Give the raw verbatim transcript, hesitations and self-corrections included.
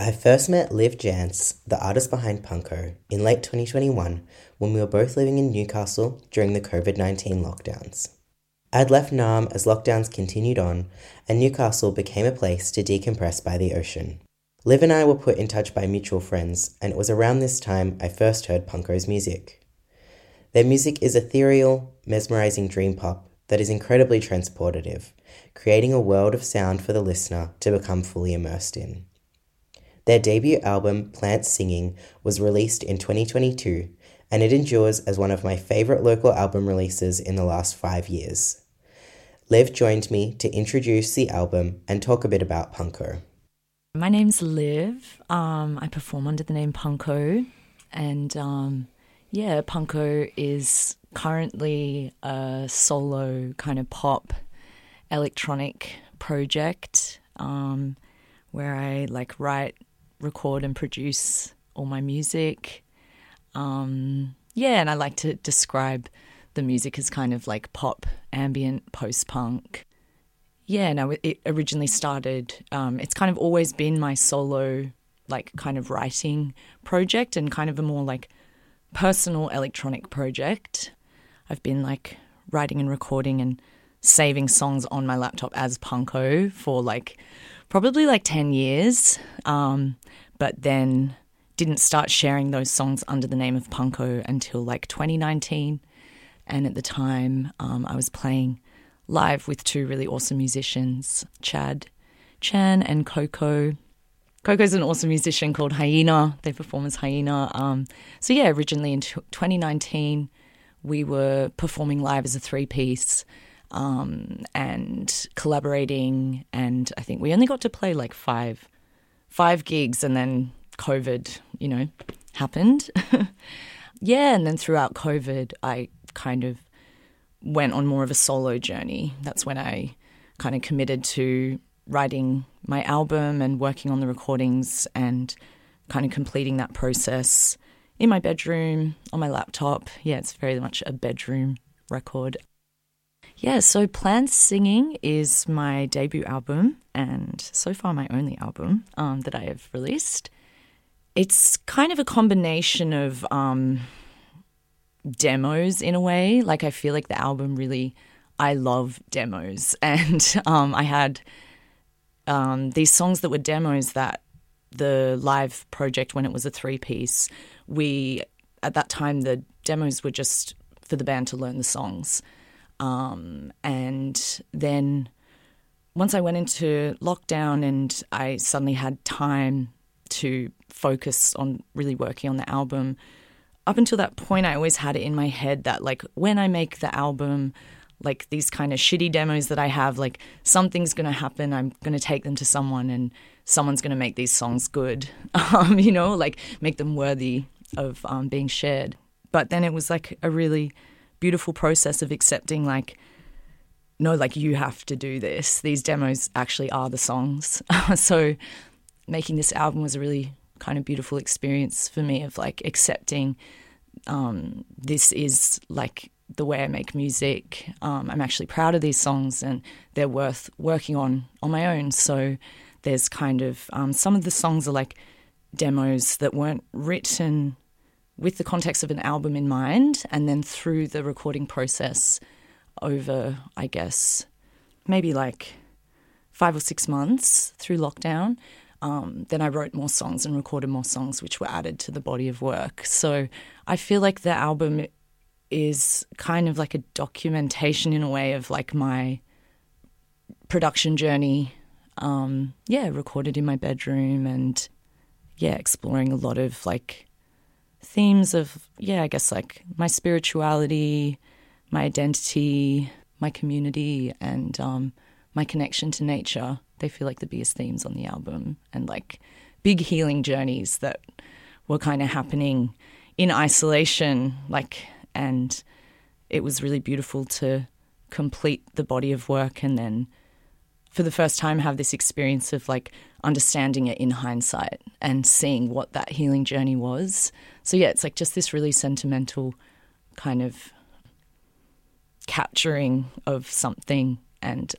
I first met Liv Jance, the artist behind Punko, in late twenty twenty-one when we were both living in Newcastle during the covid nineteen lockdowns. I'd left Naarm as lockdowns continued on, and Newcastle became a place to decompress by the ocean. Liv and I were put in touch by mutual friends, and it was around this time I first heard Punko's music. Their music is ethereal, mesmerizing dream pop that is incredibly transportative, creating a world of sound for the listener to become fully immersed in. Their debut album, Plants Singing, was released in twenty twenty-two, and it endures as one of my favourite local album releases in the last five years. Liv joined me to introduce the album and talk a bit about Punko. My name's Liv. Um, I perform under the name Punko, and um, yeah, Punko is currently a solo kind of pop electronic project um, where I like write, record and produce all my music. Um, yeah, and I like to describe the music as kind of like pop, ambient, post-punk. Yeah, no, it originally started, um, it's kind of always been my solo like kind of writing project and kind of a more like personal electronic project. I've been like writing and recording and saving songs on my laptop as Punko for like probably like ten years, um, but then didn't start sharing those songs under the name of Punko until like twenty nineteen. And at the time, um, I was playing live with two really awesome musicians, Chad Chan and Coco. Coco's an awesome musician called Hyena. They perform as Hyena. Um, so yeah, originally in twenty nineteen, we were performing live as a three-piece um, and collaborating. And I think we only got to play like five, five gigs, and then COVID, you know, happened. Yeah, and then throughout COVID, I kind of went on more of a solo journey. That's when I kind of committed to writing my album and working on the recordings and kind of completing that process in my bedroom, on my laptop. Yeah, it's very much a bedroom record. Yeah, so Plants Singing is my debut album and so far my only album um, that I have released. It's kind of a combination of um, demos in a way. Like I feel like the album really, I love demos. And um, I had um, these songs that were demos that the live project, when it was a three-piece, we, at that time, the demos were just for the band to learn the songs. Um, and then once I went into lockdown and I suddenly had time to focus on really working on the album, up until that point I always had it in my head that like when I make the album, like these kind of shitty demos that I have, like something's going to happen. I'm going to take them to someone and someone's going to make these songs good, um, you know, like make them worthy of um, being shared. But then it was like a really beautiful process of accepting like, no, like you have to do this. These demos actually are the songs. So making this album was a really kind of beautiful experience for me of like accepting um, this is like the way I make music. Um, I'm actually proud of these songs and they're worth working on on my own. So there's kind of um, some of the songs are like demos that weren't written with the context of an album in mind, and then through the recording process over, I guess, maybe like five or six months through lockdown, Um, then I wrote more songs and recorded more songs which were added to the body of work. So I feel like the album is kind of like a documentation in a way of like my production journey. Um, yeah, recorded in my bedroom and yeah, exploring a lot of like themes of, yeah, I guess like my spirituality, my identity, my community and um, my connection to nature. They feel like the biggest themes on the album and like big healing journeys that were kind of happening in isolation. Like, and it was really beautiful to complete the body of work and then for the first time have this experience of like understanding it in hindsight and seeing what that healing journey was. So yeah, it's like just this really sentimental kind of capturing of something and